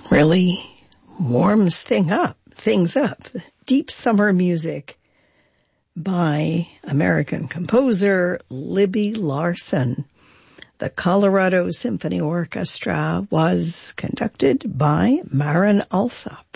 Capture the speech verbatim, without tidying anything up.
really warms thing up, things up. Deep summer music by American composer Libby Larsen. The Colorado Symphony Orchestra was conducted by Marin Alsop.